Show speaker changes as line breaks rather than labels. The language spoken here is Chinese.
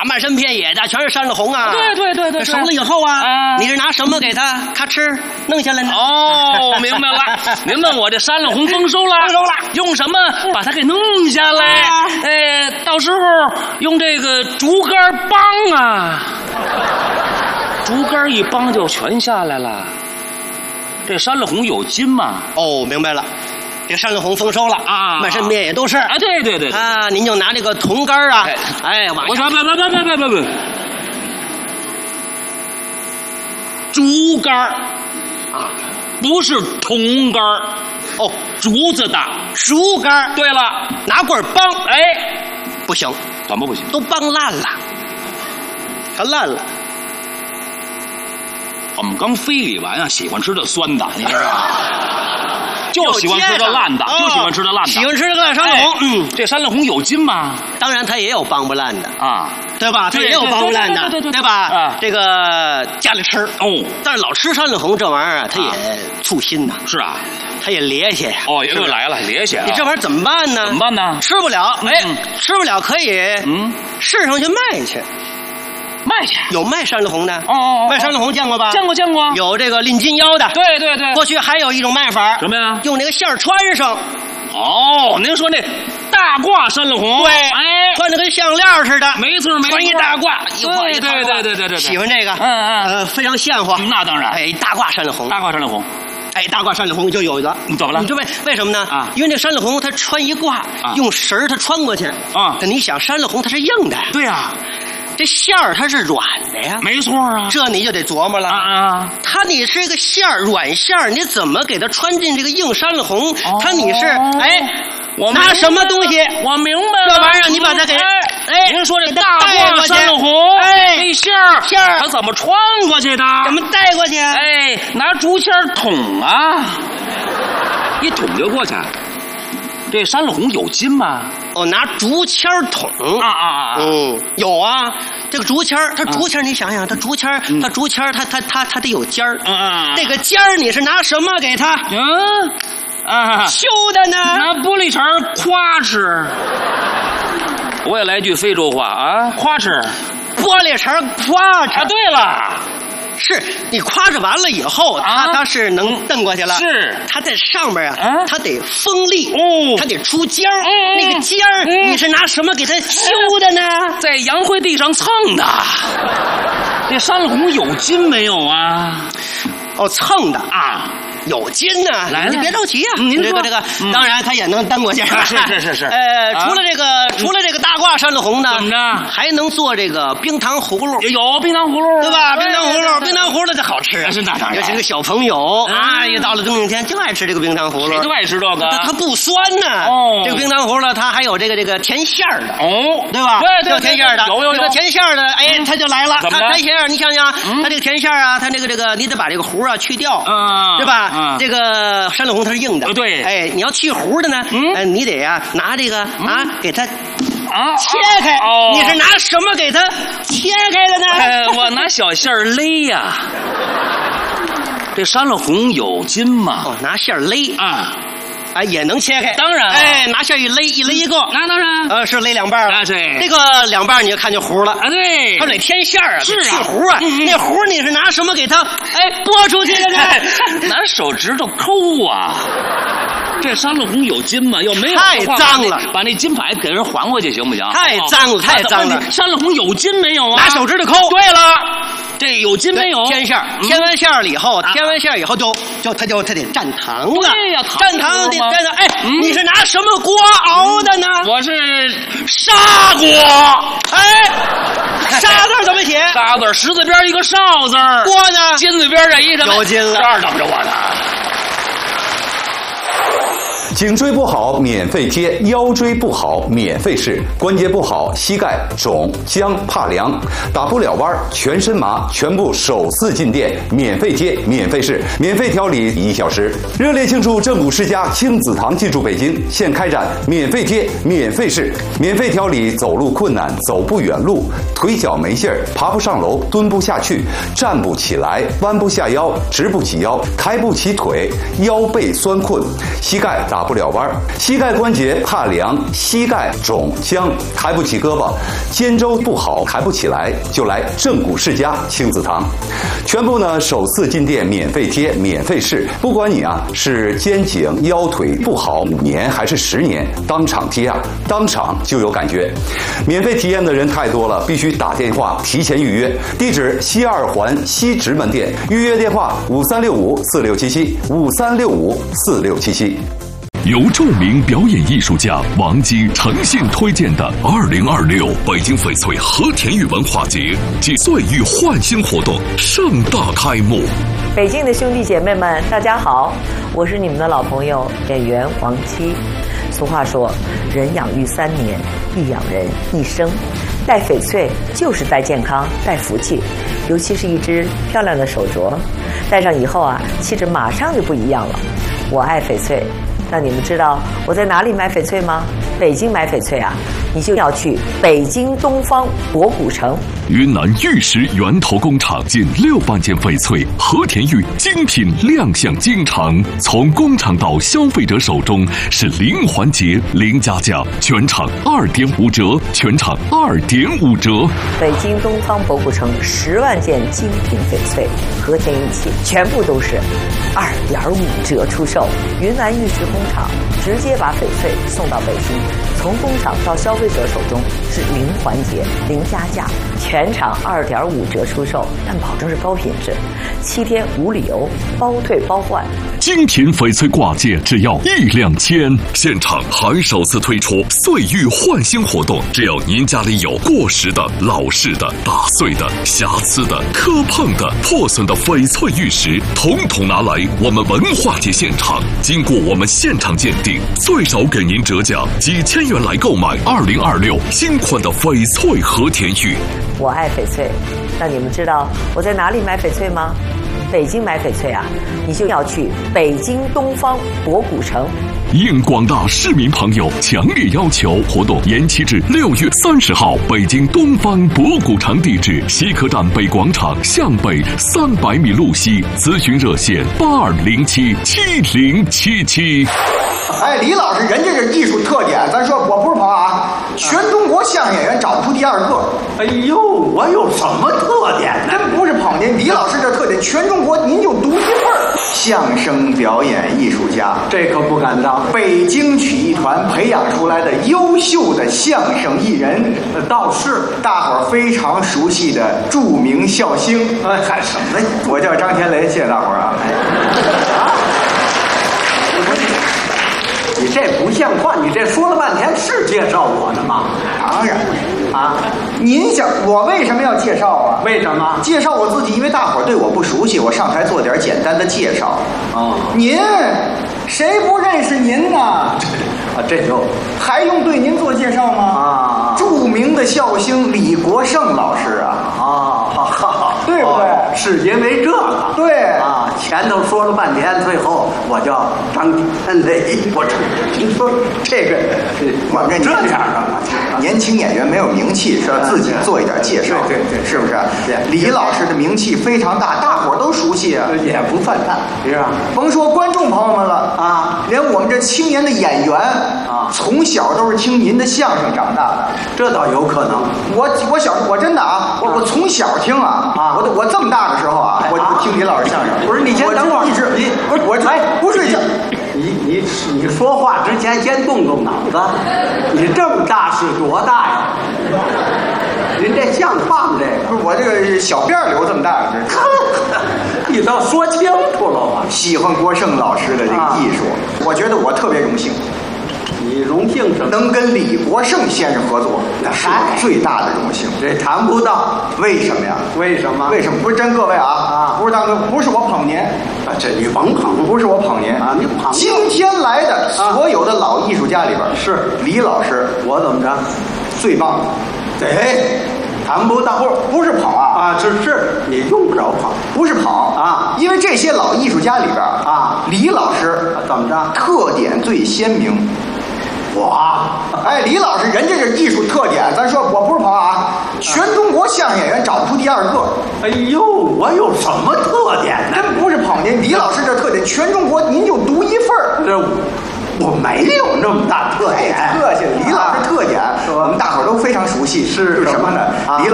满山遍野的全是山里红啊！
对，
熟了以后啊，你是拿什么给它咔哧弄下来呢？
哦，明白了，明白我这山里红丰收了，用什么把它给弄下来？到时候用这个竹竿帮啊，竹竿一帮就全下来了。这山里红有金吗？
哦，明白了。这山里红丰收了啊，满山遍野都是
啊！对
啊，您就拿这个铜杆啊，
我说别，竹竿啊，不是铜杆哦，竹子的
竹竿。
对了，
拿棍帮，不行，
怎么不行？
都帮烂了，它烂了。
我们刚非礼完啊，喜欢吃这酸的，你知道吗？就喜欢吃这烂的，就喜欢吃这烂的，
喜欢吃这个烂山里红。
这山里红有金吗？
当然，它也有帮不烂的啊，对吧？它也有帮不烂的，对吧？这个家里吃哦，但是老吃山里红这玩意儿啊，它也粗心呐。是啊，它也咧些呀。哦，又来了，咧些。你这玩意儿怎么办呢？怎么办呢？吃不了，吃不了可以市上去卖去。卖去有卖山里红的卖山里红见过吧？见过。有这个拎金腰的，对。过去还有一种卖法，什么呀？用那个线穿上。哦，您说那大褂山里红，对，穿的跟项链似的，没错，穿一大褂，对，喜欢这个，非常现乎。那当然，大褂山里红，大褂山里红就有的。你怎么了？你知道为什么呢？因为那山里红它穿一褂，用绳它穿过去啊。你想山里红它是硬的，对呀。这线儿它是软的呀，没错啊，这你就得琢磨了啊。你是个线儿，软线儿，你怎么给它穿进这个硬山里红？你是我拿什么东西？我明白了，这玩意儿你把它给您说这大褂山里红，这线儿它怎么穿过去的？怎么带过去？拿竹签捅啊，一捅就过去。这山里红有金吗？哦，拿竹签捅有啊。这个竹签它竹签你想想，它竹签它得有尖儿这个尖儿你是拿什么给它修的呢？拿玻璃碴夸哧。我也来句非洲话啊，夸哧，玻璃碴夸哧。对了。是你夸着完了以后，它是能蹬过去了。是，它在上面它得锋利，它得出尖儿。那个尖儿，你是拿什么给它修的呢？在洋灰地上蹭的。这山里红有金没有啊？哦，蹭的啊。有金呢，你别着急啊。您这个，当然它也能蹬过去。是。除了这个大褂山里红呢，怎么着？还能做这个冰糖葫芦。有冰糖葫芦，对吧？冰糖葫芦这好吃啊，是那当然。尤其这个小朋友一到了冬天天就爱吃这个冰糖葫芦，谁都爱吃这个。它不酸呢。哦，这个冰糖葫芦它还有这个甜馅儿的。哦，对吧？对，有甜馅儿的。有这个甜馅儿的，它就来了。它甜馅儿，你想想，它这个甜馅儿啊，它这个你得把这个核去掉，对吧？这个山里红它是硬的，对，你要去核的呢，你得拿这个给它切开。你是拿什么给它切开的呢？我拿小线勒呀。这山里红有金吗？哦，拿线勒啊。也能切开，当然，拿线一勒一个，那当然，是勒两半了，对，这个两半你就看见核了，对，它得添馅儿是去核那核你是拿什么给它拨出去的呢？拿手指头抠啊。这山里红有金吗？要没有太脏了，把那金牌给人还回去行不行？太脏了，太脏了。山里红有金没有啊？拿手指头抠。对了。这有金没有？添馅儿，添完馅儿了以后，它得蘸糖了。对呀，蘸糖得蘸糖。你是拿什么锅熬的呢？我是砂锅。沙字怎么写？沙字石字边一个少字。锅呢？金字边这一什么？有金了。这儿等着我呢。
颈椎不好免费贴，腰椎不好免费试，关节不好膝盖肿僵怕凉，打不了弯全身麻，全部首次进店免费贴免费试，免费调理1小时。热烈庆祝正骨世家亲子堂进驻北京，现开展免费贴免费试，免费调理走路困难走不远路，腿脚没劲儿爬不上楼蹲不下去站不起来弯不下腰直不起腰抬不起腿腰背酸困膝盖打不了弯，膝盖关节怕凉、膝盖肿僵、抬不起胳膊，肩周不好抬不起来，就来正骨世家亲子堂，全部呢首次进店免费贴、免费试，不管你是肩颈腰腿不好5年还是10年，当场贴当场就有感觉。免费体验的人太多了，必须打电话提前预约。地址西2环西直门店，预约电话5365467753654677。
由著名表演艺术家王姬诚信推荐的2026北京翡翠和田玉文化节暨岁玉焕新活动盛大开幕。
北京的兄弟姐妹们，大家好，我是你们的老朋友演员王姬。俗话说，人养育3年，亦养人一生。戴翡翠就是戴健康、戴福气，尤其是一只漂亮的手镯，戴上以后气质马上就不一样了。我爱翡翠。那你们知道我在哪里买翡翠吗？北京买翡翠你就要去北京东方博古城。
云南玉石源头工厂近600件翡翠和田玉精品亮相京城，从工厂到消费者手中是零环节、零加价，全场2.5折，全场2.5折。
北京东方博古城10万件精品翡翠和田玉器，全部都是2.5折出售。云南玉石工厂直接把翡翠送到北京，从工厂到消费者手中是零环节、零加价，全场2.5折出售，但保证是高品质，7天无理由，包退包换。
精品翡翠挂件只要1-2千，现场还首次推出岁玉焕新活动，只要您家里有过时的、老式的、打碎的、瑕疵的、磕碰的、破损的翡翠玉石，统统拿来我们文化节现场，经过我们现场鉴定，最少给您折价几千元来购买2026新款的翡翠和田玉。
我爱翡翠。那你们知道我在哪里买翡翠吗？北京买翡翠你就要去北京东方博古城。
应广大市民朋友强烈要求，活动延期至6月30号，北京东方博古城，地址西客站北广场向北300米路西，咨询热线82077077。
李老师，人家这艺术特点，咱说我不是捧全中国相声演员找不出第2个。
哎呦，我有什么特点呢？
真不是捧您，李老师这特点，全中国您就独一份儿。相声表演艺术家，
这可不敢当。
北京曲艺团培养出来的优秀的相声艺人，
倒是
大伙儿非常熟悉的著名笑星。
喊什么呀？
我叫张天雷，谢谢大伙儿
你这不像话！你这说了半天是介绍我的吗？
当然您想我为什么要介绍
为什么
介绍我自己？因为大伙儿对我不熟悉，我上台做点简单的介绍。您谁不认识您呢？
这就
还用对您做介绍吗？著名的笑星李国盛老师对不对？
是因为这个？
对
前头说了半天，最后我叫张天雷。听说这个
我跟你
这样
年轻演员没有名气，是要自己做一点介绍，
对，
是不是？李老师的名气非常大，大伙儿都熟悉
也不算大，是吧？
甭说观众朋友们了连我们这青年的演员从小都是听您的相声长大的，
这倒有可能。
我真的我从小听我这么大的时候我就听李老师相声。
不是，你先等会儿，
你不睡觉。
你说话之前先动动脑子。你这么大是多大呀？您这像话吗？这
不是我这个小辫留这么大，
你倒说清楚了吧？
喜欢国盛老师的这个艺术，我觉得我特别荣幸。
你荣幸什么？
能跟李国盛先生合作，那是最大的荣幸。
这谈不到，
为什么呀？
为什么？
不是真各位不是大哥，不是我捧您
这你甭捧，
不是我捧您
你捧。
今天来的所有的老艺术家里边，
是
李老师，
我怎么着？
最棒的。
谈不到，
不是捧
是你用不着捧，
不是捧因为这些老艺术家里边李老师
怎么着？
特点最鲜明。李老师，人家这艺术特点，咱说我不是捧全中国相声演员找不出第2个。
哎呦，我有什么特点呢？
真不是捧您，李老师这特点，全中国您就独一份儿。 我没有那么大特点。客气了，李老师特点，我们大伙儿都非常熟悉。是什么呢？李老